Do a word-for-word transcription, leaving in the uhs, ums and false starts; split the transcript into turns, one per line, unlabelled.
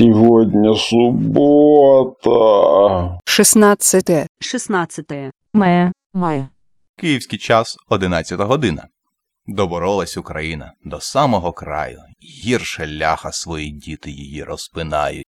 Сегодня суббота.
шістнадцяте.
шістнадцяте.
Має. Має.
Київський час одинадцята година. Доборолась Україна до самого краю. Гірше ляха свої діти її розпинають.